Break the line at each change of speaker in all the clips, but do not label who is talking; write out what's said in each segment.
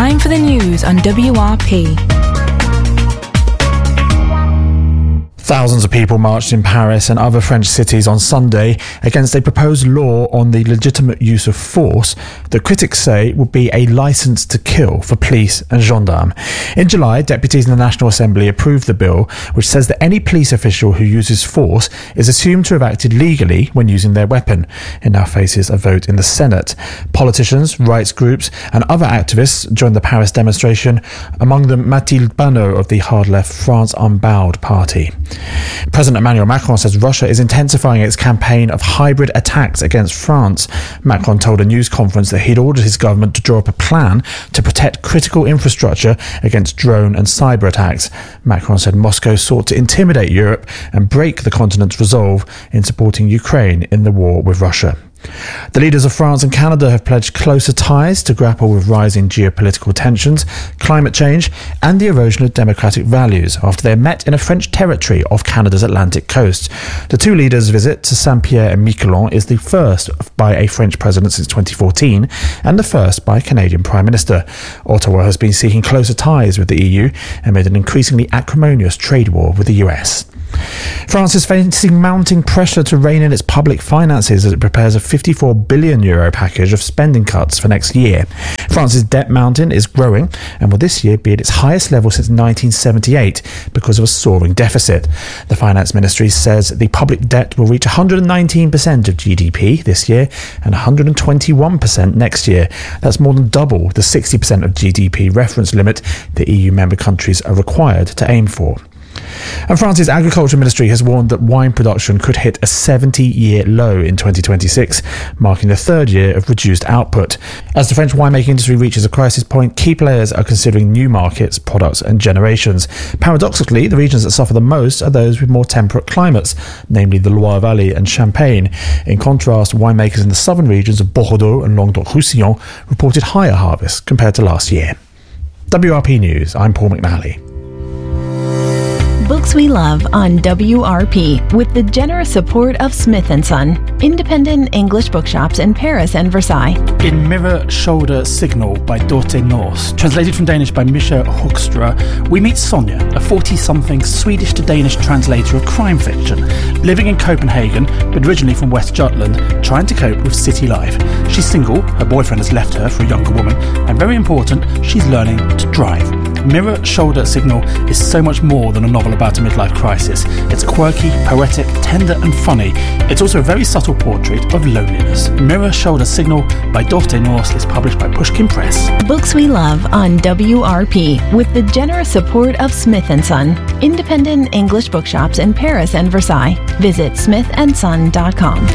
Time for the news on WRP.
Thousands of people marched in Paris and other French cities on Sunday against a proposed law on the legitimate use of force that critics say would be a license to kill for police and gendarmes. In July, deputies in the National Assembly approved the bill, which says that any police official who uses force is assumed to have acted legally when using their weapon. It now faces a vote in the Senate. Politicians, rights groups and other activists joined the Paris demonstration, among them Mathilde Panot of the hard-left France Unbowed party. President Emmanuel Macron says Russia is intensifying its campaign of hybrid attacks against France. Macron told a news conference that he'd ordered his government to draw up a plan to protect critical infrastructure against drone and cyber attacks. Macron said Moscow sought to intimidate Europe and break the continent's resolve in supporting Ukraine in the war with Russia. The leaders of France and Canada have pledged closer ties to grapple with rising geopolitical tensions, climate change and the erosion of democratic values after they met in a French territory off Canada's Atlantic coast. The two leaders' visit to Saint-Pierre and Miquelon is the first by a French president since 2014 and the first by a Canadian Prime Minister. Ottawa has been seeking closer ties with the EU amid an increasingly acrimonious trade war with the US. France is facing mounting pressure to rein in its public finances as it prepares a €54 billion package of spending cuts for next year. France's debt mountain is growing and will this year be at its highest level since 1978 because of a soaring deficit. The Finance Ministry says the public debt will reach 119% of GDP this year and 121% next year. That's more than double the 60% of GDP reference limit the EU member countries are required to aim for. And France's Agriculture Ministry has warned that wine production could hit a 70-year low in 2026, marking the third year of reduced output. As the French winemaking industry reaches a crisis point, key players are considering new markets, products and generations. Paradoxically, the regions that suffer the most are those with more temperate climates, namely the Loire Valley and Champagne. In contrast, winemakers in the southern regions of Bordeaux and Languedoc-Roussillon reported higher harvests compared to last year. WRP News, I'm Paul McNally.
Books we love on WRP with the generous support of Smith & Son, independent English bookshops in Paris and Versailles.
In Mirror, Shoulder, Signal by Dorte Nors, translated from Danish by Misha Hoekstra, we meet Sonja, a 40-something Swedish to Danish translator of crime fiction, living in Copenhagen, but originally from West Jutland, trying to cope with city life. She's single, her boyfriend has left her for a younger woman, and very important, she's learning to drive. Mirror, Shoulder, Signal is so much more than a novel about a midlife crisis. It's quirky, poetic, tender and funny. It's also a very subtle portrait of loneliness. Mirror, Shoulder, Signal by Dorte Nors is published by Pushkin Press.
Books we love on WRP with the generous support of Smith & Son, independent English bookshops in Paris and Versailles. Visit smithandson.com.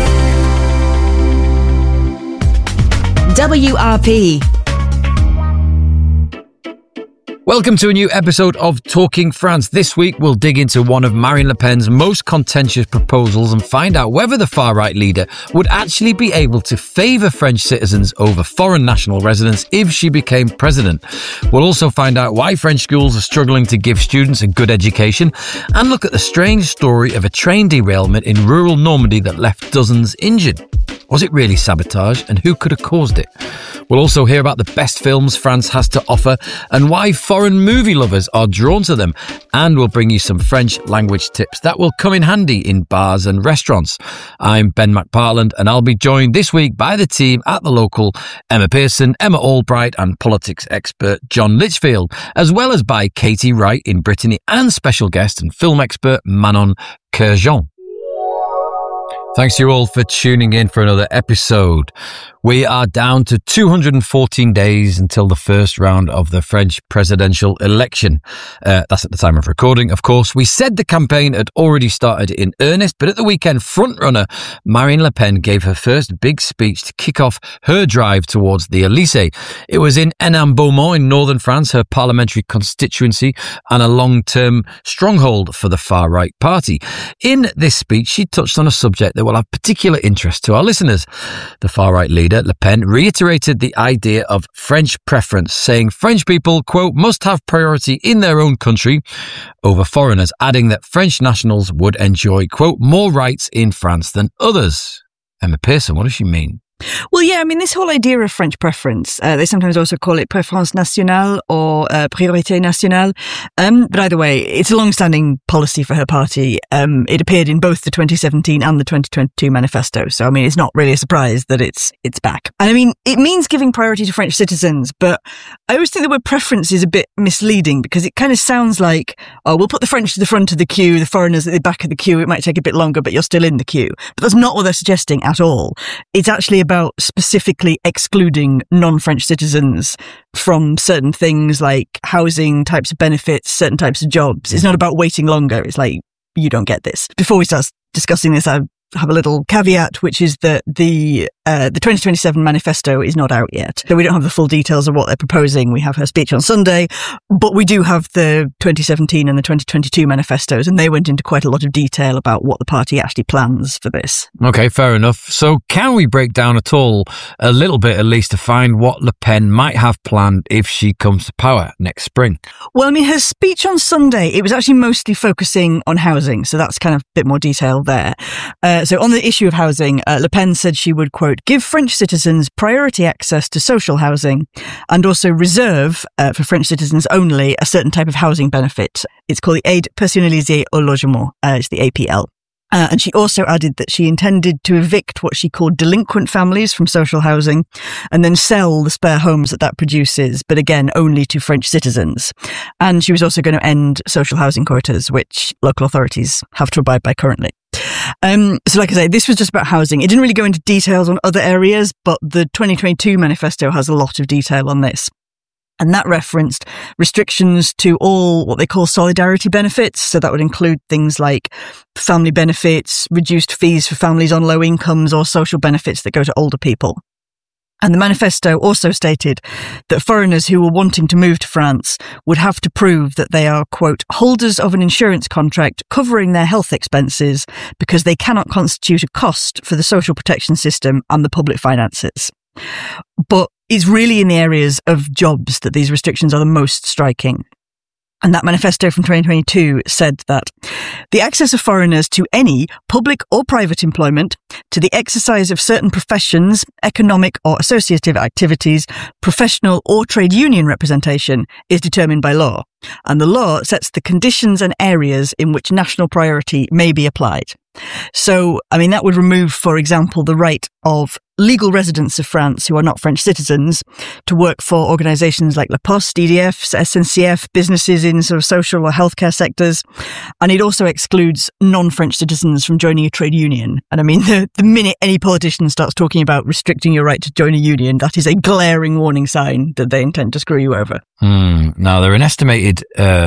WRP.
Welcome to a new episode of Talking France. This week we'll dig into one of Marine Le Pen's most contentious proposals and find out whether the far-right leader would actually be able to favour French citizens over foreign national residents if she became president. We'll also find out why French schools are struggling to give students a good education and look at the strange story of a train derailment in rural Normandy that left dozens injured. Was it really sabotage, and who could have caused it? We'll also hear about the best films France has to offer and why foreign movie lovers are drawn to them. And we'll bring you some French language tips that will come in handy in bars and restaurants. I'm Ben McPartland and I'll be joined this week by the team at The Local, Emma Pearson, Emma Albright and politics expert John Litchfield, as well as by Katie Wright in Brittany and special guest and film expert Manon Kerjean. Thanks you all for tuning in for another episode. We are down to 214 days until the first round of the French presidential election. That's at the time of recording, of course. We said the campaign had already started in earnest, but at the weekend, frontrunner Marine Le Pen gave her first big speech to kick off her drive towards the Elysee. It was in Hénin-Beaumont in northern France, her parliamentary constituency and a long-term stronghold for the far-right party. In this speech, she touched on a subject that will have particular interest to our listeners. The far-right leader, Le Pen, reiterated the idea of French preference, saying French people, quote, must have priority in their own country over foreigners, adding that French nationals would enjoy, quote, more rights in France than others. Emma Pearson, what does she mean?
Well, yeah, I mean, this whole idea of French preference, they sometimes also call it préférence nationale or priorité nationale. But either way, it's a long-standing policy for her party. It appeared in both the 2017 and the 2022 manifesto. So, I mean, it's not really a surprise that it's back. And I mean, it means giving priority to French citizens, but I always think the word preference is a bit misleading because it kind of sounds like, oh, we'll put the French to the front of the queue, the foreigners at the back of the queue. It might take a bit longer, but you're still in the queue. But that's not what they're suggesting at all. It's actually about specifically excluding non-French citizens from certain things like housing, types of benefits, certain types of jobs. It's not about waiting longer. It's like, you don't get this. Before we start discussing this, I have a little caveat, which is that the 2027 manifesto is not out yet. So we don't have the full details of what they're proposing. We have her speech on Sunday, but we do have the 2017 and the 2022 manifestos, and they went into quite a lot of detail about what the party actually plans for this.
Okay, fair enough. So can we break down at all, a little bit at least, to find what Le Pen might have planned if she comes to power next spring?
Well, I mean, her speech on Sunday, it was actually mostly focusing on housing, so that's kind of a bit more detail there. So on the issue of housing, Le Pen said she would, quote, give French citizens priority access to social housing and also reserve for French citizens only a certain type of housing benefit. It's called the Aide Personnalisée au Logement. It's the APL. And she also added that she intended to evict what she called delinquent families from social housing and then sell the spare homes that produces, but again, only to French citizens. And she was also going to end social housing quotas, which local authorities have to abide by currently. So like I say, this was just about housing. It didn't really go into details on other areas, but the 2022 manifesto has a lot of detail on this. And that referenced restrictions to all what they call solidarity benefits. So that would include things like family benefits, reduced fees for families on low incomes, or social benefits that go to older people. And the manifesto also stated that foreigners who were wanting to move to France would have to prove that they are, quote, holders of an insurance contract covering their health expenses because they cannot constitute a cost for the social protection system and the public finances. But it's really in the areas of jobs that these restrictions are the most striking. And that manifesto from 2022 said that the access of foreigners to any public or private employment, to the exercise of certain professions, economic or associative activities, professional or trade union representation is determined by law. And the law sets the conditions and areas in which national priority may be applied. So, I mean, that would remove, for example, the right of legal residents of France who are not French citizens to work for organisations like La Poste, EDF, SNCF, businesses in sort of social or healthcare sectors. And it also excludes non-French citizens from joining a trade union. And I mean, the minute any politician starts talking about restricting your right to join a union, that is a glaring warning sign that they intend to screw you over.
Now, there are an estimated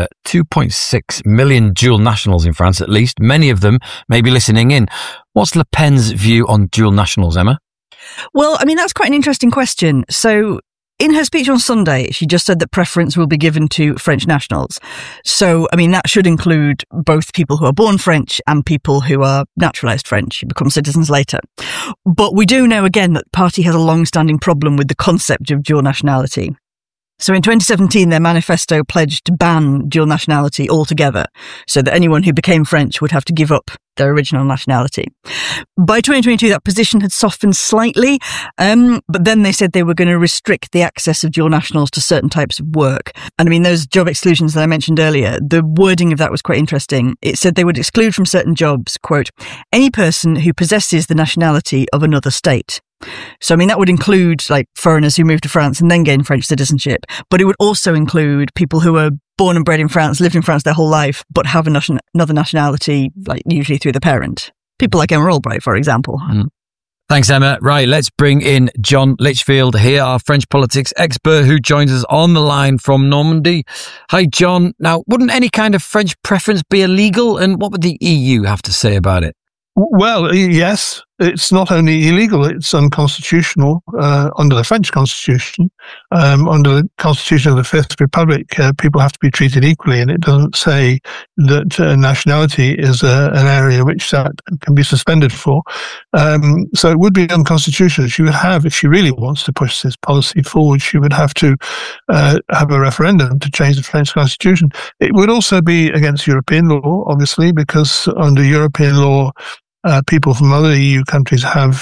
2.6 million dual nationals in France, at least. Many of them may be listening in. What's Le Pen's view on dual nationals, Emma?
Well, I mean, that's quite an interesting question. So in her speech on Sunday, she just said that preference will be given to French nationals. So, I mean, that should include both people who are born French and people who are naturalised French, who become citizens later. But we do know, again, that the party has a long-standing problem with the concept of dual nationality. So in 2017, their manifesto pledged to ban dual nationality altogether, so that anyone who became French would have to give up their original nationality. By 2022, that position had softened slightly, but then they said they were going to restrict the access of dual nationals to certain types of work. And I mean, those job exclusions that I mentioned earlier, the wording of that was quite interesting. It said they would exclude from certain jobs, quote, any person who possesses the nationality of another state. So, I mean, that would include like foreigners who move to France and then gain French citizenship, but it would also include people who are born and bred in France, lived in France their whole life, but have another nationality, like usually through the parent. People like Emma Albright, for example.
Thanks, Emma. Right, let's bring in John Litchfield here, our French politics expert who joins us on the line from Normandy. Hi, John. Now, wouldn't any kind of French preference be illegal? And what would the EU have to say about it?
Well, yes, it's not only illegal, it's unconstitutional under the French Constitution. Under the Constitution of the Fifth Republic, people have to be treated equally, and it doesn't say that nationality is an area which that can be suspended for. So it would be unconstitutional. She would have, if she really wants to push this policy forward, she would have to have a referendum to change the French Constitution. It would also be against European law, obviously, because under European law, people from other EU countries have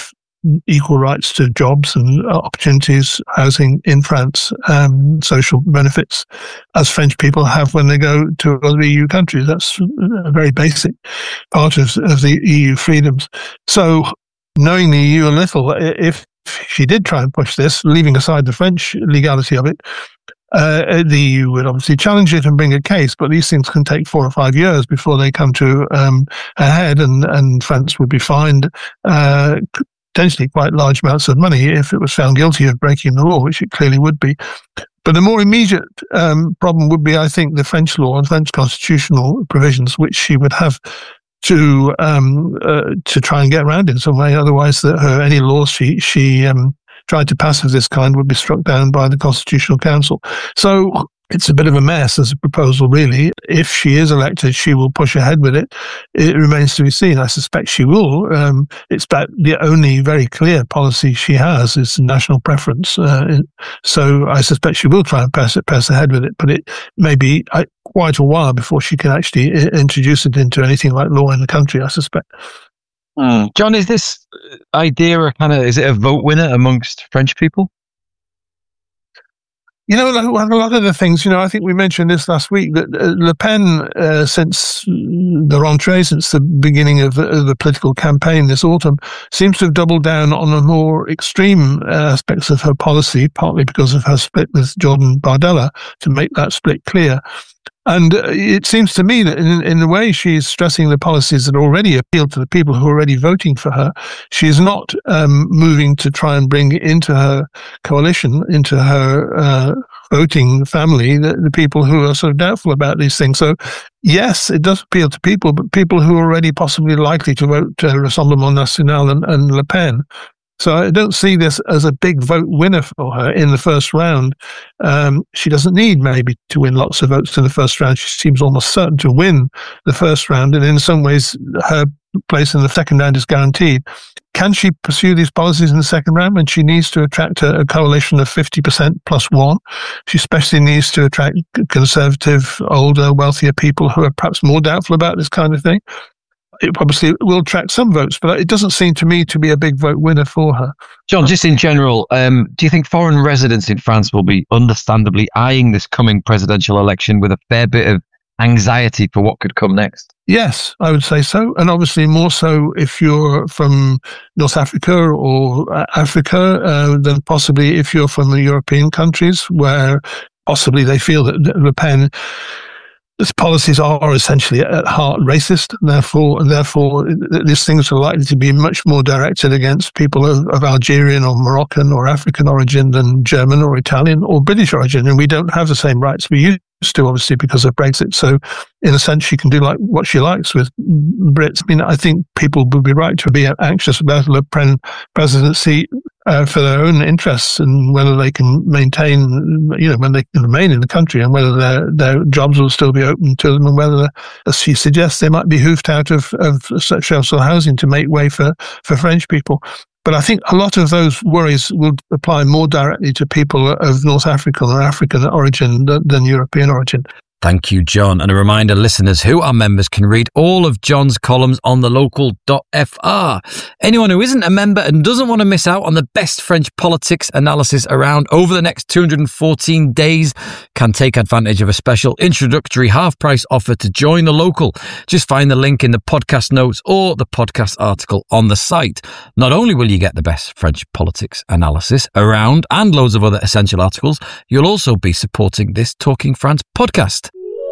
equal rights to jobs and opportunities, housing in France, social benefits, as French people have when they go to other EU countries. That's a very basic part of the EU freedoms. So, knowing the EU a little, if she did try and push this, leaving aside the French legality of it, the EU would obviously challenge it and bring a case, but these things can take 4 or 5 years before they come to a head, and France would be fined potentially quite large amounts of money if it was found guilty of breaking the law, which it clearly would be. But the more immediate problem would be, I think, the French law and French constitutional provisions, which she would have to try and get around in some way. Otherwise, any laws she tried to pass of this kind would be struck down by the Constitutional Council. So it's a bit of a mess as a proposal, really. If she is elected, she will push ahead with it. It remains to be seen. I suspect she will. It's about the only very clear policy she has is national preference. So I suspect she will try and pass ahead with it, but it may be quite a while before she can actually introduce it into anything like law in the country, I suspect.
John, is this idea is it a vote winner amongst French people?
You know, a lot of the things, I think we mentioned this last week, that Le Pen, since the rentrée, since the beginning of the political campaign this autumn, seems to have doubled down on the more extreme aspects of her policy, partly because of her split with Jordan Bardella, to make that split clear. And it seems to me that in the way she's stressing the policies that already appeal to the people who are already voting for her, she's not moving to try and bring into her coalition, into her voting family, the people who are sort of doubtful about these things. So, yes, it does appeal to people, but people who are already possibly likely to vote Rassemblement National and Le Pen. So I don't see this as a big vote winner for her in the first round. She doesn't need maybe to win lots of votes in the first round. She seems almost certain to win the first round, and in some ways her place in the second round is guaranteed. Can she pursue these policies in the second round? And she needs to attract a coalition of 50% plus one. She especially needs to attract conservative, older, wealthier people who are perhaps more doubtful about this kind of thing. It obviously will attract some votes, but it doesn't seem to me to be a big vote winner for her.
John, just in general, do you think foreign residents in France will be understandably eyeing this coming presidential election with a fair bit of anxiety for what could come next?
Yes, I would say so. And obviously more so if you're from North Africa or Africa, than possibly if you're from the European countries where possibly they feel that Le Pen... Its policies are essentially at heart racist, and therefore these things are likely to be much more directed against people of Algerian or Moroccan or African origin than German or Italian or British origin. And we don't have the same rights we used to, obviously, because of Brexit. So in a sense, she can do like what she likes with Brits. I mean, I think people would be right to be anxious about Le Pen presidency for their own interests and whether they can maintain, when they can remain in the country and whether their jobs will still be open to them and whether, as she suggests, they might be hoofed out of social housing to make way for French people. But I think a lot of those worries will apply more directly to people of North African or African origin than European origin.
Thank you, John. And a reminder, listeners who are members can read all of John's columns on thelocal.fr. Anyone who isn't a member and doesn't want to miss out on the best French politics analysis around over the next 214 days can take advantage of a special introductory half-price offer to join The Local. Just find the link in the podcast notes or the podcast article on the site. Not only will you get the best French politics analysis around and loads of other essential articles, you'll also be supporting this Talking France podcast.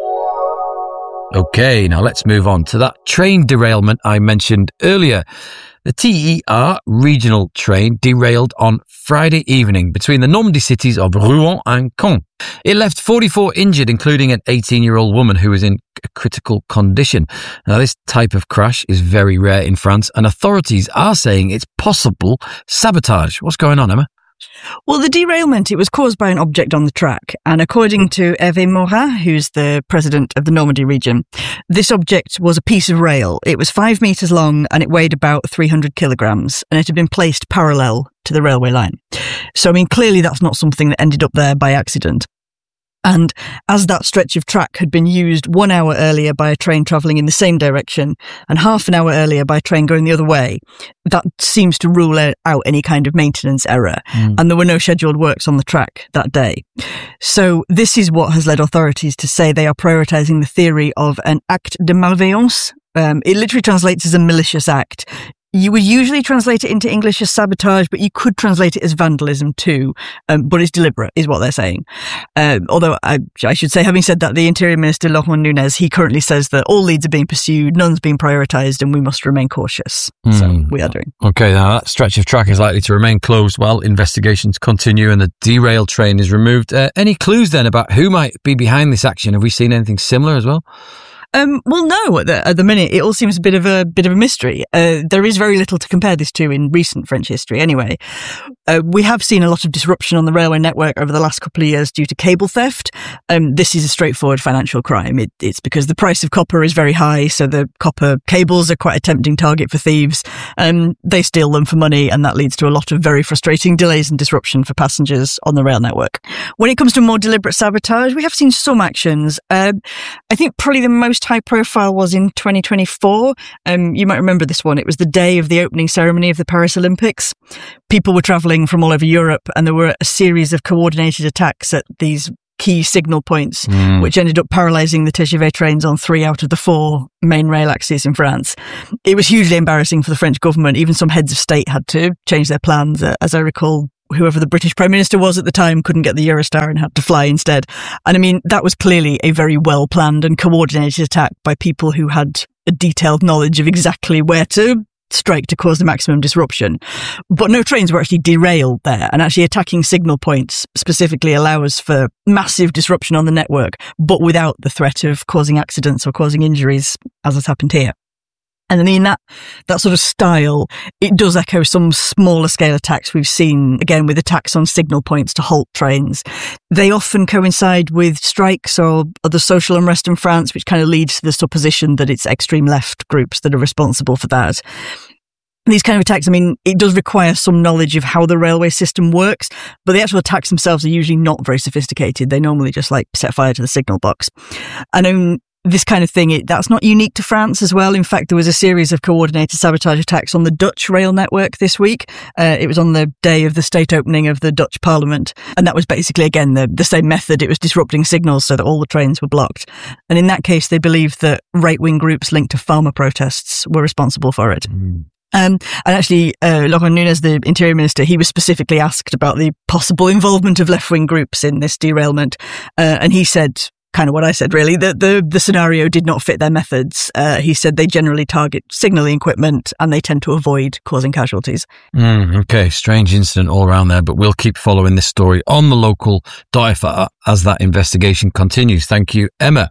Okay, now let's move on to that train derailment I mentioned earlier. The TER regional train derailed on Friday evening between the Normandy cities of Rouen and Caen. It left 44 injured, including an 18-year-old woman who was in a critical condition. Now, this type of crash is very rare in France, and authorities are saying it's possible sabotage. What's going on, Emma?
Well, the derailment, it was caused by an object on the track. And according to Hervé Morin, who's the president of the Normandy region, this object was a piece of rail. It was 5 meters long and it weighed about 300 kilograms and it had been placed parallel to the railway line. So, I mean, clearly that's not something that ended up there by accident. And as that stretch of track had been used 1 hour earlier by a train travelling in the same direction and half an hour earlier by a train going the other way, that seems to rule out any kind of maintenance error. And there were no scheduled works on the track that day. So this is what has led authorities to say they are prioritising the theory of an acte de malveillance. It literally translates as a malicious act. You would usually translate it into English as sabotage, but you could translate it as vandalism too. But it's deliberate, is what they're saying. Although I should say, having said that, the Interior Minister, Laurent Nunez, he currently says that all leads are being pursued, none's being prioritised, and we must remain cautious. So we are doing.
Okay, now that stretch of track is likely to remain closed while investigations continue and the derailed train is removed. Any clues then about who might be behind this action? Have we seen anything similar as well?
Well, no, at the minute, it all seems a bit of a mystery. There is very little to compare this to in recent French history anyway. We have seen a lot of disruption on the railway network over the last couple of years due to cable theft. This is a straightforward financial crime. It's because the price of copper is very high, so the copper cables are quite a tempting target for thieves. They steal them for money, and that leads to a lot of very frustrating delays and disruption for passengers on the rail network. When it comes to more deliberate sabotage, we have seen some actions. I think probably the most high profile was in 2024. You might remember this one. It was the day of the opening ceremony of the Paris Olympics. People were travelling from all over Europe, and there were a series of coordinated attacks at these key signal points, which ended up paralysing the TGV trains on 3 out of the 4 main rail axes in France. It was hugely embarrassing for the French government. Even some heads of state had to change their plans. As I recall, whoever the British Prime Minister was at the time couldn't get the Eurostar and had to fly instead. And I mean, that was clearly a very well-planned and coordinated attack by people who had a detailed knowledge of exactly where to strike to cause the maximum disruption. But no trains were actually derailed there, and actually attacking signal points specifically allows for massive disruption on the network, but without the threat of causing accidents or causing injuries, as has happened here. And in that sort of style, it does echo some smaller scale attacks we've seen, again, with attacks on signal points to halt trains. They often coincide with strikes or other social unrest in France, which kind of leads to the supposition that it's extreme left groups that are responsible for that. These kind of attacks, I mean, it does require some knowledge of how the railway system works, but the actual attacks themselves are usually not very sophisticated. They normally just set fire to the signal box. And this kind of thing, that's not unique to France as well. In fact, there was a series of coordinated sabotage attacks on the Dutch rail network this week. It was on the day of the state opening of the Dutch Parliament. And that was basically, again, the same method. It was disrupting signals so that all the trains were blocked. And in that case, they believed that right-wing groups linked to farmer protests were responsible for it. And actually, Laurent Nunez, the Interior Minister, he was specifically asked about the possible involvement of left-wing groups in this derailment. And he said kind of what I said, really, that the scenario did not fit their methods. He said they generally target signalling equipment and they tend to avoid causing casualties.
Okay, strange incident all around there, but we'll keep following this story on the local DIFA as that investigation continues. Thank you, Emma.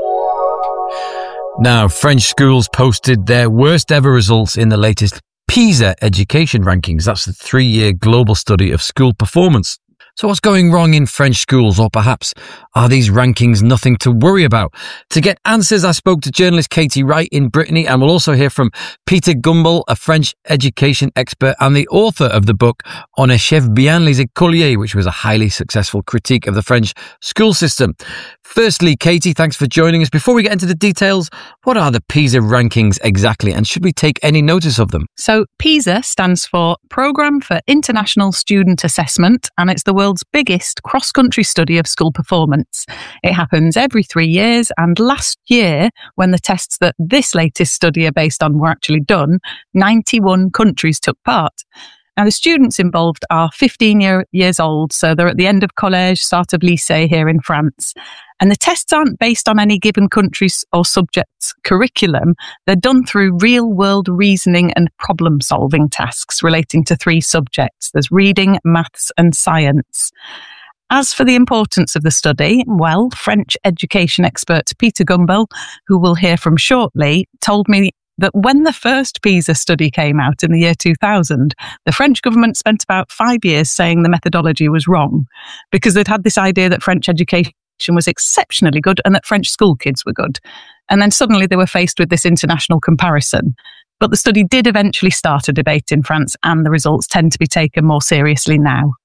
Now, French schools posted their worst ever results in the latest PISA education rankings. That's the 3-year global study of school performance. So what's going wrong in French schools, or perhaps are these rankings nothing to worry about? To get answers, I spoke to journalist Katie Wright in Brittany, and we'll also hear from Peter Gumbel, a French education expert and the author of the book On achève bien les écoliers, which was a highly successful critique of the French school system. Firstly, Katie, thanks for joining us. Before we get into the details, what are the PISA rankings exactly, and should we take any notice of them?
So PISA stands for Programme for International Student Assessment, and it's the world's biggest cross-country study of school performance. It happens every 3 years, and last year, when the tests that this latest study are based on were actually done, 91 countries took part. Now, the students involved are 15 years old, so they're at the end of collège, start of lycée here in France. And the tests aren't based on any given country's or subject's curriculum. They're done through real-world reasoning and problem-solving tasks relating to 3 subjects. There's reading, maths, and science. As for the importance of the study, well, French education expert Peter Gumbel, who we'll hear from shortly, told me that when the first PISA study came out in the year 2000, the French government spent about 5 years saying the methodology was wrong because they'd had this idea that French education was exceptionally good and that French school kids were good. And then suddenly they were faced with this international comparison. But the study did eventually start a debate in France, and the results tend to be taken more seriously now.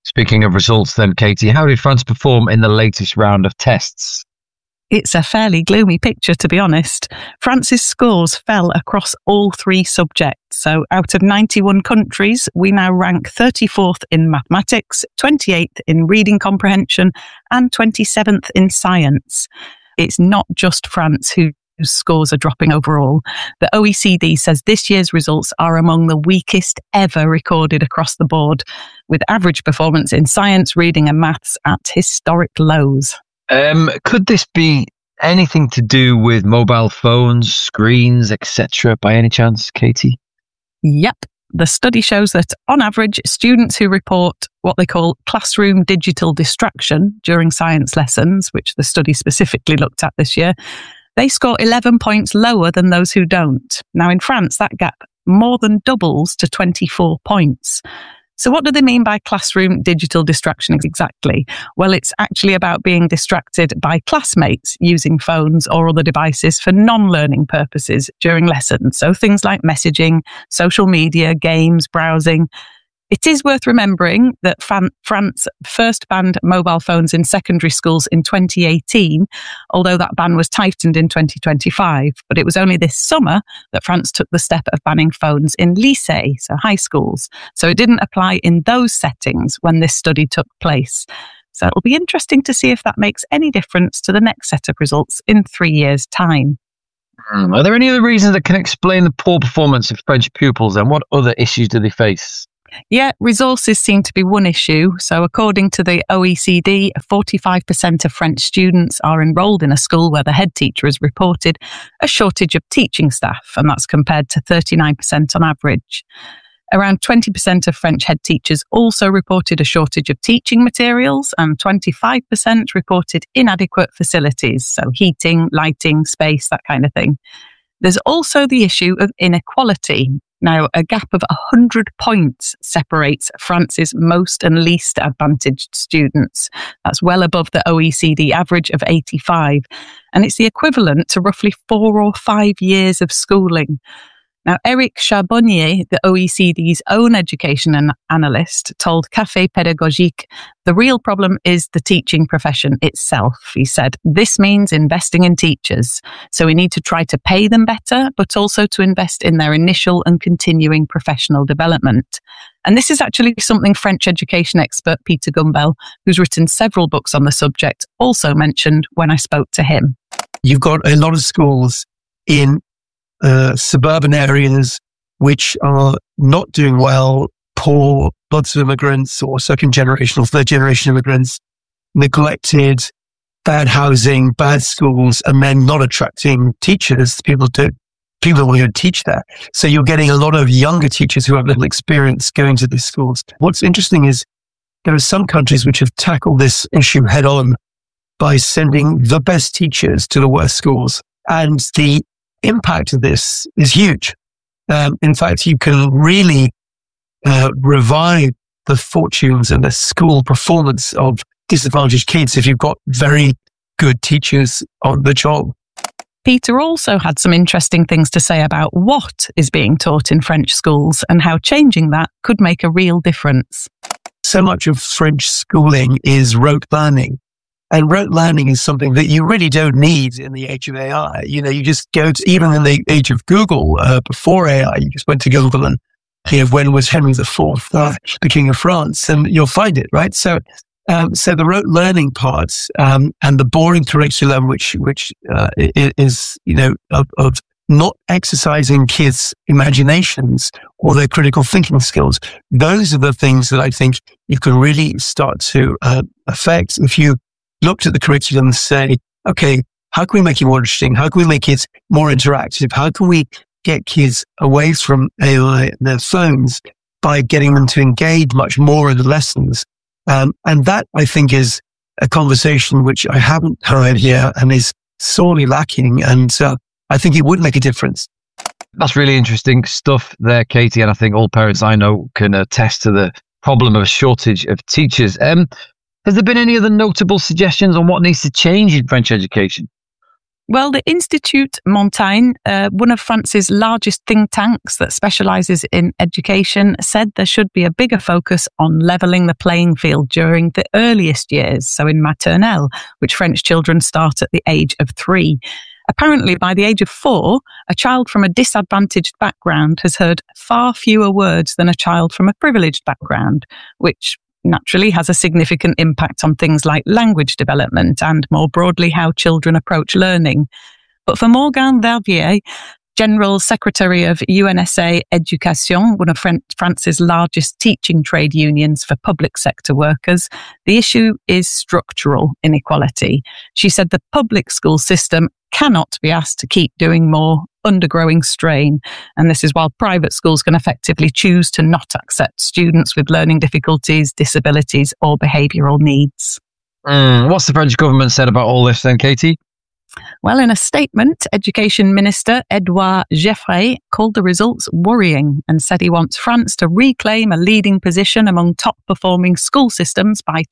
Speaking of results then, Katie, how did France perform in the latest round of tests?
It's a fairly gloomy picture, to be honest. France's scores fell across all 3 subjects. So out of 91 countries, we now rank 34th in mathematics, 28th in reading comprehension, and 27th in science. It's not just France whose scores are dropping overall. The OECD says this year's results are among the weakest ever recorded across the board, with average performance in science, reading and maths at historic lows.
Could this be anything to do with mobile phones, screens, etc. by any chance, Katie?
Yep. The study shows that on average, students who report what they call classroom digital distraction during science lessons, which the study specifically looked at this year, they score 11 points lower than those who don't. Now in France, that gap more than doubles to 24 points. So what do they mean by classroom digital distraction exactly? Well, it's actually about being distracted by classmates using phones or other devices for non-learning purposes during lessons. So things like messaging, social media, games, browsing. It is worth remembering that France first banned mobile phones in secondary schools in 2018, although that ban was tightened in 2025. But it was only this summer that France took the step of banning phones in lycée, so high schools. So it didn't apply in those settings when this study took place. So it'll be interesting to see if that makes any difference to the next set of results in 3 years' time.
Are there any other reasons that can explain the poor performance of French pupils, and what other issues do they face?
Yeah, resources seem to be one issue. So according to the OECD, 45% of French students are enrolled in a school where the head teacher has reported a shortage of teaching staff, and that's compared to 39% on average. Around 20% of French head teachers also reported a shortage of teaching materials, and 25% reported inadequate facilities, so heating, lighting, space, that kind of thing. There's also the issue of inequality. Now, a gap of 100 points separates France's most and least advantaged students. That's well above the OECD average of 85. And it's the equivalent to roughly 4 or 5 years of schooling. Now, Eric Charbonnier, the OECD's own education analyst, told Café Pédagogique, the real problem is the teaching profession itself. He said, this means investing in teachers. So we need to try to pay them better, but also to invest in their initial and continuing professional development. And this is actually something French education expert Peter Gumbel, who's written several books on the subject, also mentioned when I spoke to him.
You've got a lot of schools in suburban areas which are not doing well, poor, lots of immigrants or second generation or third generation immigrants, neglected, bad housing, bad schools, and then not attracting teachers, people who want to teach there. So you're getting a lot of younger teachers who have little experience going to these schools. What's interesting is there are some countries which have tackled this issue head on by sending the best teachers to the worst schools. And the impact of this is huge. In fact, you can really revive the fortunes and the school performance of disadvantaged kids if you've got very good teachers on the job.
Peter also had some interesting things to say about what is being taught in French schools and how changing that could make a real difference.
So much of French schooling is rote learning. And rote learning is something that you really don't need in the age of AI. You know, you just go to, even in the age of Google, before AI, you just went to Google and, when was Henry IV, the King of France, and you'll find it, right? So the rote learning part, and the boring curriculum, which is, of not exercising kids' imaginations or their critical thinking skills. Those are the things that I think you can really start to affect if you looked at the curriculum and say, okay, how can we make it more interesting? How can we make it more interactive? How can we get kids away from AI and their phones by getting them to engage much more in the lessons? And that, I think, is a conversation which I haven't heard here and is sorely lacking. And I think it would make a difference.
That's really interesting stuff there, Katie. And I think all parents I know can attest to the problem of a shortage of teachers. Has there been any other notable suggestions on what needs to change in French education?
Well, the Institut Montaigne, one of France's largest think tanks that specialises in education, said there should be a bigger focus on levelling the playing field during the earliest years, so in maternelle, which French children start at the age of 3. Apparently, by the age of 4, a child from a disadvantaged background has heard far fewer words than a child from a privileged background, which naturally has a significant impact on things like language development and, more broadly, how children approach learning. But for Morgan Verviers, General Secretary of UNSA Education, one of France's largest teaching trade unions for public sector workers, the issue is structural inequality. She said the public school system cannot be asked to keep doing more under growing strain. And this is while private schools can effectively choose to not accept students with learning difficulties, disabilities, or behavioural needs.
What's the French government said about all this then, Katie?
Well, in a statement, Education Minister Edouard Geoffrey called the results worrying and said he wants France to reclaim a leading position among top-performing school systems by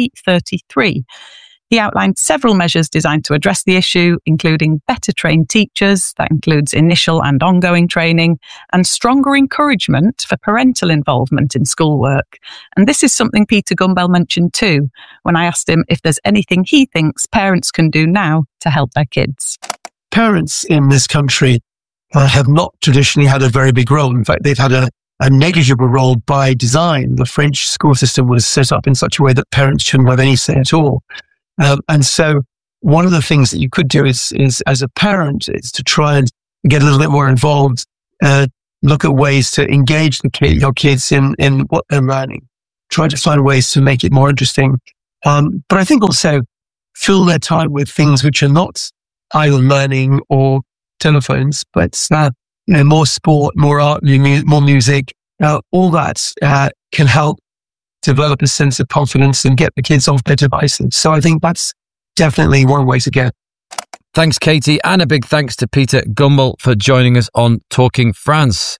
2033. He outlined several measures designed to address the issue, including better trained teachers, that includes initial and ongoing training, and stronger encouragement for parental involvement in schoolwork. And this is something Peter Gumbel mentioned too, when I asked him if there's anything he thinks parents can do now to help their kids.
Parents in this country have not traditionally had a very big role. In fact, they've had a negligible role by design. The French school system was set up in such a way that parents shouldn't have any say at all. And so one of the things that you could do is as a parent is to try and get a little bit more involved, look at ways to engage your kids in what they're learning, try to find ways to make it more interesting. But I think also fill their time with things which are not either learning or telephones, but more sport, more art, more music, all that can help develop a sense of confidence and get the kids off their devices. So I think that's definitely one way to go.
Thanks, Katie, and a big thanks to Peter Gumbel for joining us on Talking France.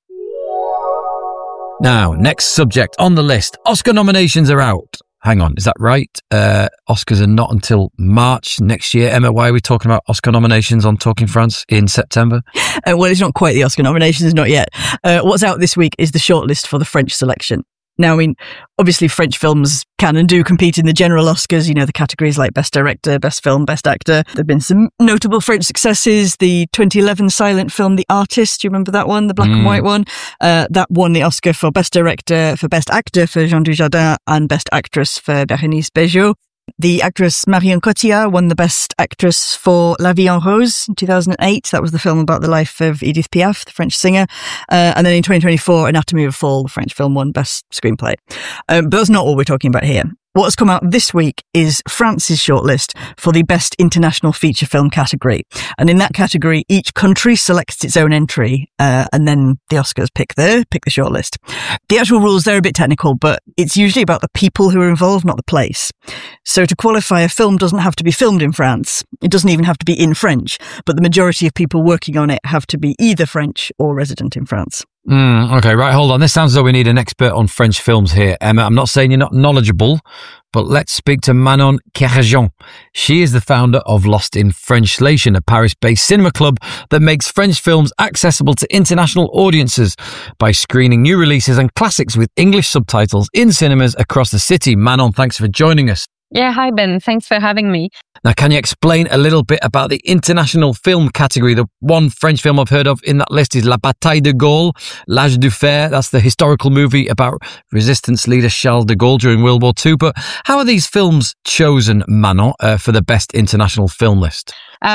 Now, next subject on the list. Oscar nominations are out. Hang on, is that right? Oscars are not until March next year. Emma, why are we talking about Oscar nominations on Talking France in September?
Well, it's not quite the Oscar nominations, not yet. What's out this week is the shortlist for the French selection. Now, I mean, obviously French films can and do compete in the general Oscars, the categories like Best Director, Best Film, Best Actor. There have been some notable French successes. The 2011 silent film The Artist, do you remember that one? The black and white one? That won the Oscar for Best Director, for Best Actor for Jean Dujardin, and Best Actress for Bérénice Bejo. The actress Marion Cotillard won the Best Actress for La Vie en Rose in 2008. That was the film about the life of Edith Piaf, the French singer. And then in 2024, Anatomy of a Fall, the French film, won Best Screenplay. But that's not what we're talking about here. What's come out this week is France's shortlist for the Best International Feature Film category. And in that category, each country selects its own entry, and then the Oscars pick the shortlist. The actual rules, they're a bit technical, but it's usually about the people who are involved, not the place. So to qualify, a film doesn't have to be filmed in France. It doesn't even have to be in French, but the majority of people working on it have to be either French or resident in France.
Okay, right, hold on. This sounds as though we need an expert on French films here, Emma. I'm not saying you're not knowledgeable, but let's speak to Manon Kerjean. She is the founder of Lost in Frenchlation, a Paris-based cinema club that makes French films accessible to international audiences by screening new releases and classics with English subtitles in cinemas across the city. Manon, thanks for joining us.
Yeah, hi Ben. Thanks for having me.
Now, can you explain a little bit about the international film category? The one French film I've heard of in that list is La Bataille de Gaulle, L'Âge du Fer. That's the historical movie about resistance leader Charles de Gaulle during World War II. But how are these films chosen, Manon, for the best international film list?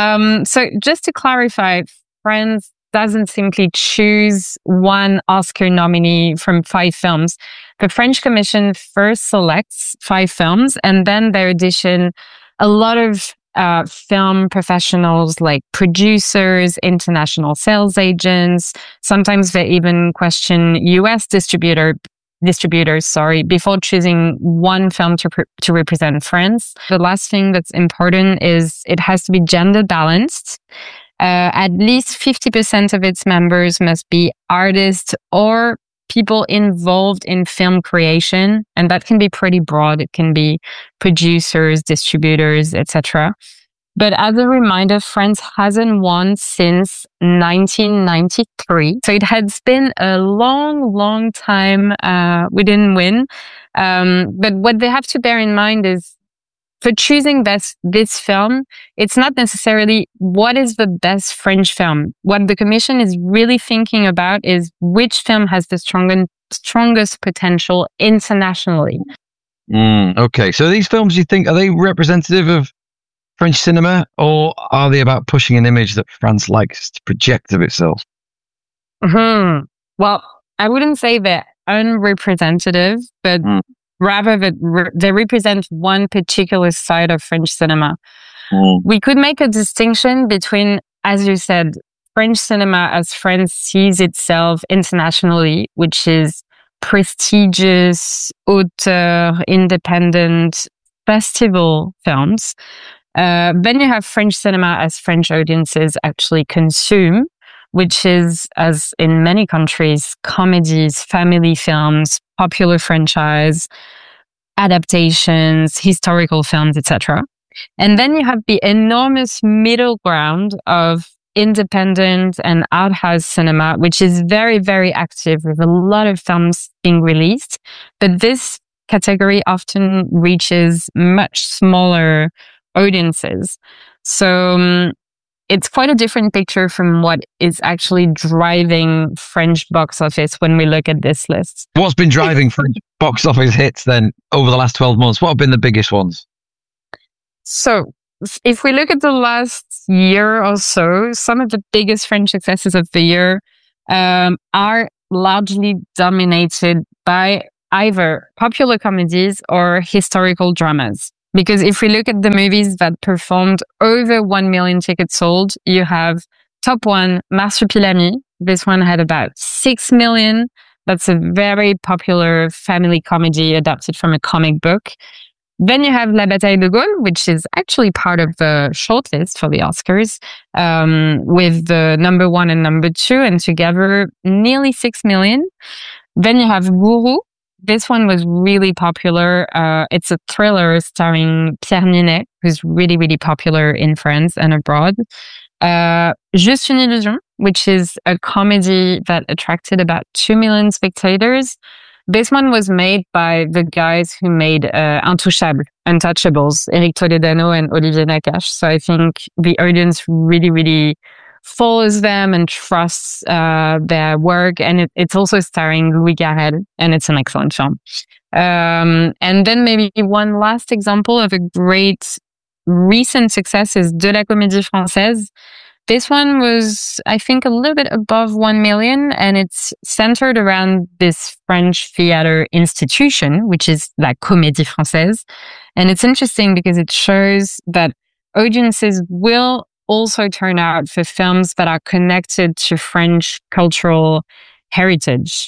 So just to clarify, France doesn't simply choose one Oscar nominee from 5 films. The French Commission first selects 5 films, and then they audition a lot of film professionals like producers, international sales agents. Sometimes they even question US distributors, before choosing one film to represent France. The last thing that's important is it has to be gender balanced. At least 50% of its members must be artists or people involved in film creation, and that can be pretty broad. It can be producers, distributors, etc. But as a reminder, France hasn't won since 1993. So it has been a long, long time we didn't win. But what they have to bear in mind is for choosing this film, it's not necessarily what is the best French film. What the Commission is really thinking about is which film has the strongest potential internationally.
Okay, so these films, you think, are they representative of French cinema, or are they about pushing an image that France likes to project of itself?
Well, I wouldn't say they're unrepresentative, but rather that they represent one particular side of French cinema. We could make a distinction between, as you said, French cinema as France sees itself internationally, which is prestigious, auteur, independent, festival films. Then you have French cinema as French audiences actually consume, which is, as in many countries, comedies, family films, popular franchise, adaptations, historical films, etc. And then you have the enormous middle ground of independent and art house cinema, which is very, very active with a lot of films being released. But this category often reaches much smaller audiences. So it's quite a different picture from what is actually driving French box office when we look at this list.
What's been driving French box office hits then over the last 12 months? What have been the biggest ones?
So if we look at the last year or so, some of the biggest French successes of the year are largely dominated by either popular comedies or historical dramas. Because if we look at the movies that performed over 1 million tickets sold, you have top one, Marsupilami. This one had about 6 million. That's a very popular family comedy adapted from a comic book. Then you have La Bataille de Gaulle, which is actually part of the shortlist for the Oscars, with the number 1 and number 2, and together nearly 6 million. Then you have Gourou. This one was really popular. It's a thriller starring Pierre Ninet, who's really, really popular in France and abroad. Juste une illusion, which is a comedy that attracted about 2 million spectators. This one was made by the guys who made Intouchables, Untouchables, Eric Toledano and Olivier Nakache. So I think the audience really, really follows them and trusts their work. And it's also starring Louis Garrel, and it's an excellent film. And then maybe one last example of a great recent success is De la Comédie Française. This one was, I think, a little bit above 1 million, and it's centered around this French theater institution, which is La Comédie Française. And it's interesting because it shows that audiences will also turn out for films that are connected to French cultural heritage.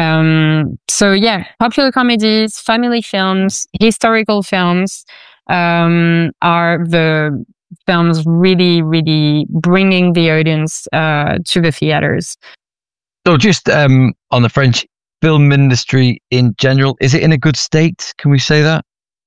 So yeah, popular comedies, family films, historical films are the films really, really bringing the audience to the theaters.
So just on the French film industry in general, is it in a good state? Can we say that?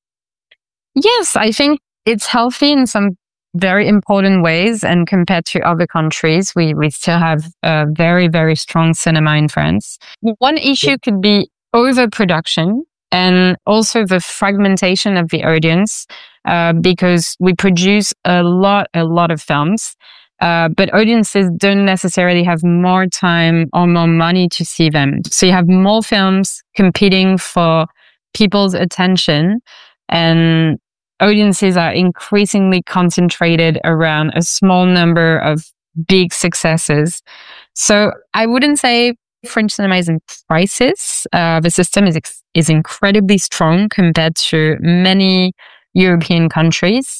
Yes, I think it's healthy in some very important ways. And compared to other countries, we still have a very, very strong cinema in France. One issue could be overproduction and also the fragmentation of the audience, because we produce a lot of films, but audiences don't necessarily have more time or more money to see them. So you have more films competing for people's attention, and audiences are increasingly concentrated around a small number of big successes. So I wouldn't say French cinema is in crisis. The system is incredibly strong compared to many European countries.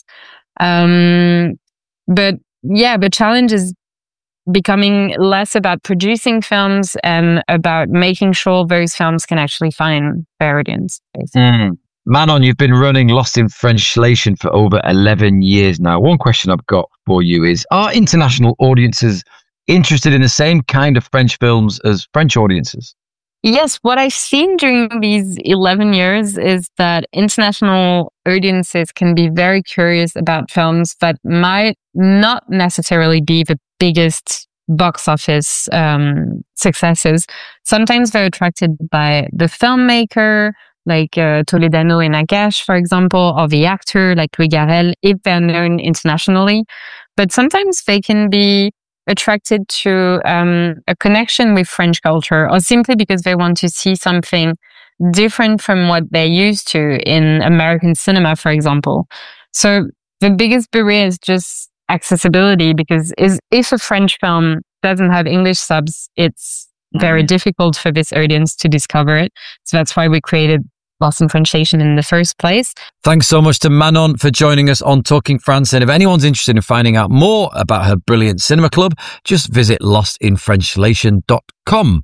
But yeah, the challenge is becoming less about producing films and about making sure those films can actually find their audience.
Manon, you've been running Lost in Frenchslation for over 11 years now. One question I've got for you is, are international audiences interested in the same kind of French films as French audiences?
Yes, what I've seen during these 11 years is that international audiences can be very curious about films that might not necessarily be the biggest box office successes. Sometimes they're attracted by the filmmaker, like Toledano and Nagash, for example, or the actor, like Louis Garrel, if they're known internationally. But sometimes they can be attracted to a connection with French culture, or simply because they want to see something different from what they're used to in American cinema, for example. So the biggest barrier is just accessibility, because if a French film doesn't have English subs, it's very difficult for this audience to discover it. So that's why we created Lost in Translation in the first place.
Thanks so much to Manon for joining us on Talking France. And if anyone's interested in finding out more about her brilliant cinema club, just visit lostinfrenchslation.com.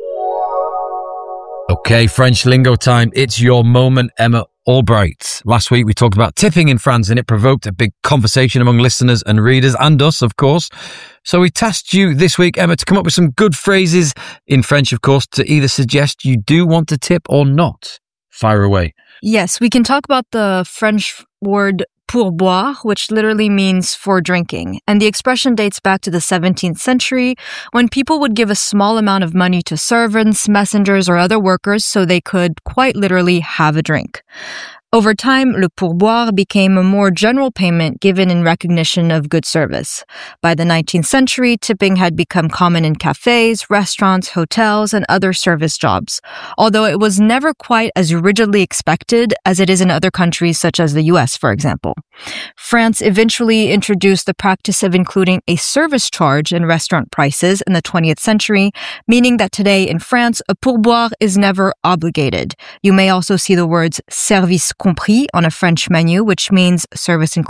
Okay, French lingo time. It's your moment, Emma Albright. Last week we talked about tipping in France, and it provoked a big conversation among listeners and readers, and us, of course. So we tasked you this week, Emma, to come up with some good phrases in French, of course, to either suggest you do want to tip or not. Fire away.
Yes, we can talk about the French word pourboire, which literally means for drinking. And the expression dates back to the 17th century, when people would give a small amount of money to servants, messengers, or other workers so they could quite literally have a drink. Over time, le pourboire became a more general payment given in recognition of good service. By the 19th century, tipping had become common in cafes, restaurants, hotels, and other service jobs, although it was never quite as rigidly expected as it is in other countries such as the US, for example. France eventually introduced the practice of including a service charge in restaurant prices in the 20th century, meaning that today in France, a pourboire is never obligated. You may also see the words service compris on a French menu, which means service included.